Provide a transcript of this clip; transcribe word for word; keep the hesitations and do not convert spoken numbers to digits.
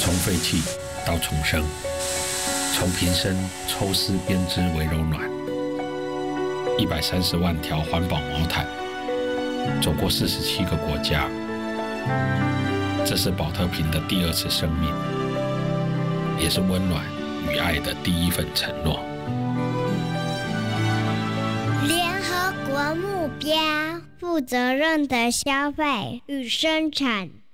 从废弃到重生，从瓶身抽丝编织为柔软。一百三十万条环保毛毯，走过四十七个国家。这是宝特瓶的第二次生命，也是温暖与爱的第一份承诺。 联合国目标：负责任的消费与生产。